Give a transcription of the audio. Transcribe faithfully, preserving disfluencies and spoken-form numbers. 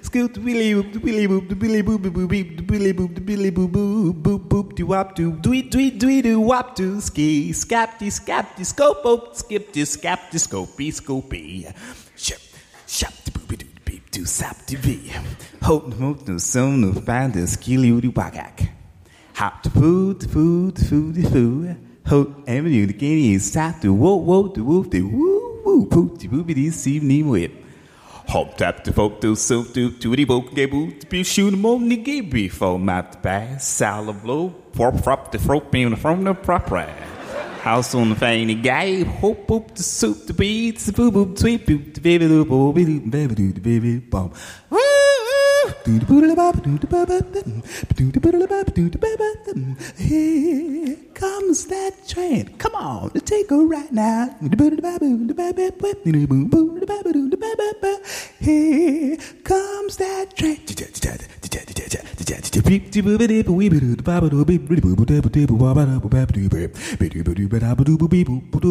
scoot the billy boop the billy boop the billy boop the boop the billy boop the billy boop boop boop boop do wop do dwee dwee dwee do wop do ski scap de scap de scope op skip de scap de scopey scopey ship shop de boopy do beep do sap de bee hope no no so no find the skilly do bagak hop the food the food the food the food hope avenue the game is sat to whoa whoa the whoop the woo woo poop the boopy de see me whip hop tap the folk do so do to the book gave boot be shoot them on the game before mat bass salad blow prop prop the front beam from the prop right house on the fanny guy hope boop the soup the beats the boo boop sweep boop the baby the baby the baby the baby bomb here comes that train. Come on, take a ride now. Here comes that train.